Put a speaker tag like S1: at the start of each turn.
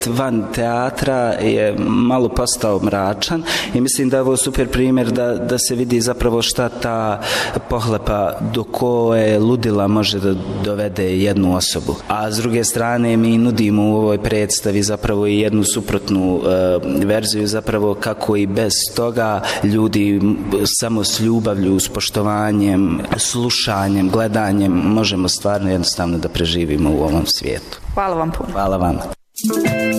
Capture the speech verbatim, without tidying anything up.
S1: van teatra je malo postao mračan i mislim da je ovo super primjer da, da se vidi zapravo šta ta pohlepa do koje ludila može da dovede jednu osobu. A s druge strane mi nudimo u ovoj predstavi zapravo i jednu suprotnu uh, verziju, zapravo kako i bez toga ljudi samo s ljubavlju, s poštovanjem, slušanjem, gledanjem možemo stvarno jednostavno da preživimo u ovom svijetu.
S2: Hvala vam puno.
S1: Hvala vam.